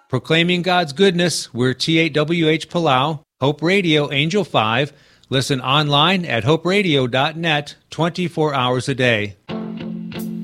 Proclaiming God's goodness, we're T8WH Palau, Hope Radio Angel 5. Listen online at hoperadio.net 24 hours a day.